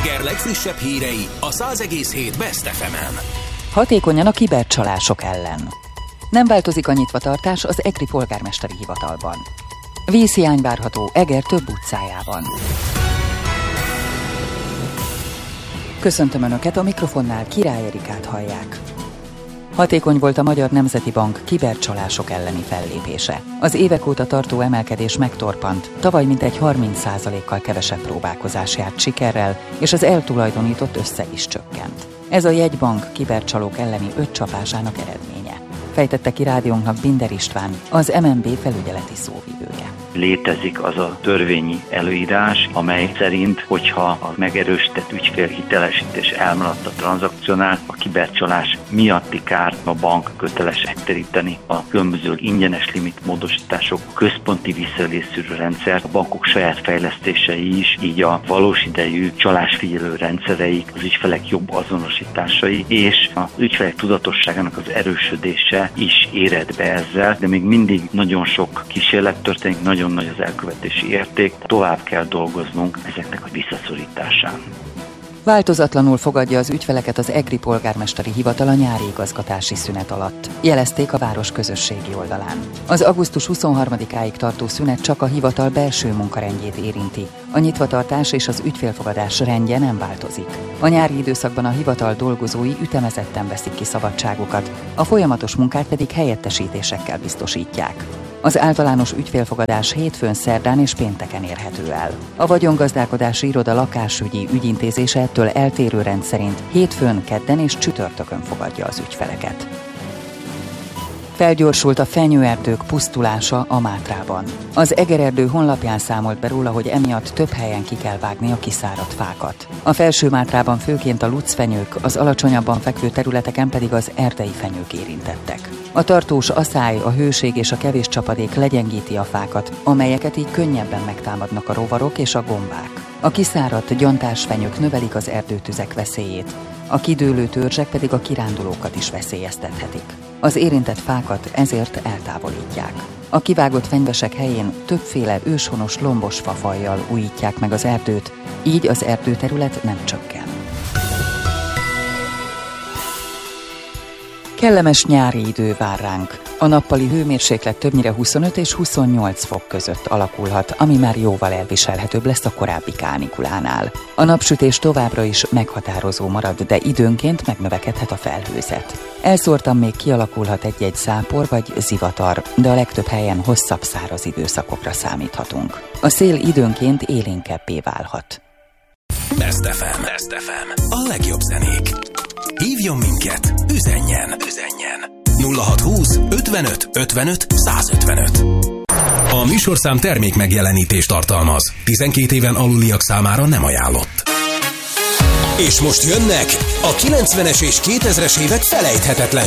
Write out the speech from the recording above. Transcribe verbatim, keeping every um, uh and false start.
Eger legfrissebb hírei a száz egész hét Best ef emen. Hatékonyan a kibercsalások ellen. Nem változik a nyitvatartás az egri polgármesteri hivatalban. Vízhiány várható Eger több utcájában. Köszöntöm Önöket, a mikrofonnál Király Erikát hallják. Hatékony volt a Magyar Nemzeti Bank kibercsalások elleni fellépése. Az évek óta tartó emelkedés megtorpant, tavaly mintegy harminc százalékkal kevesebb próbálkozás járt sikerrel, és az eltulajdonított összeg is csökkent. Ez a jegybank kibercsalók elleni öt csapásának eredménye. Fejtette ki rádiónknak Binder István, az em en bé felügyeleti szóvivője. Létezik az a törvényi előírás, amely szerint, hogyha a megerősített ügyfélhitelesítés elmaradt a tranzakciónál, a kibercsalás miatti kárt a bank köteles megtéríteni. A különböző ingyenes limitmódosítások, központi visszaélésszűrő rendszer, a bankok saját fejlesztései is, így a valós idejű csalásfigyelő rendszereik, az ügyfelek jobb azonosításai és az ügyfelek tudatosságának az erősödése is éred be ezzel, de még mindig nagyon sok kísérlet történik, nagyon nagy az elkövetési érték, tovább kell dolgoznunk ezeknek a visszaszorításán. Változatlanul fogadja az ügyfeleket az egri polgármesteri hivatal a nyári igazgatási szünet alatt, jelezték a város közösségi oldalán. Az augusztus huszonharmadikáig tartó szünet csak a hivatal belső munkarendjét érinti. A nyitvatartás és az ügyfélfogadás rendje nem változik. A nyári időszakban a hivatal dolgozói ütemezetten veszik ki szabadságukat, a folyamatos munkát pedig helyettesítésekkel biztosítják. Az általános ügyfélfogadás hétfőn, szerdán és pénteken érhető el. A vagyongazdálkodási iroda lakásügyi ügyintézése ettől eltérő rend szerint hétfőn, kedden és csütörtökön fogadja az ügyfeleket. Felgyorsult a fenyőerdők pusztulása a Mátrában. Az Egererdő honlapján számolt be róla, hogy emiatt több helyen ki kell vágni a kiszáradt fákat. A Felső Mátrában főként a lucfenyők, az alacsonyabban fekvő területeken pedig az erdei fenyők érintettek. A tartós aszály, a hőség és a kevés csapadék legyengíti a fákat, amelyeket így könnyebben megtámadnak a rovarok és a gombák. A kiszáradt gyantás fenyők növelik az erdőtüzek veszélyét, a kidőlő törzsek pedig a kirándulókat is veszélyeztethetik. Az érintett fákat ezért eltávolítják. A kivágott fenyvesek helyén többféle őshonos lombos fafajjal újítják meg az erdőt, így az erdőterület nem csökken. Kellemes nyári idő vár ránk. A nappali hőmérséklet többnyire huszonöt és huszonnyolc fok között alakulhat, ami már jóval elviselhetőbb lesz a korábbi kánikulánál. A napsütés továbbra is meghatározó marad, de időnként megnövekedhet a felhőzet. Elszórtan még kialakulhat egy-egy zápor vagy zivatar, de a legtöbb helyen hosszabb száraz időszakokra számíthatunk. A szél időnként élénkebbé válhat. Best ef em. Best ef em. A legjobb zenék. Hívjon minket, üzenjen, üzenjen. nulla hat húsz ötvenöt ötvenöt százötvenöt. A műsorszám termék megjelenítést tartalmaz. tizenkét éven aluliak számára nem ajánlott. És most jönnek a kilencvenes és kétezres évek felejthetetlen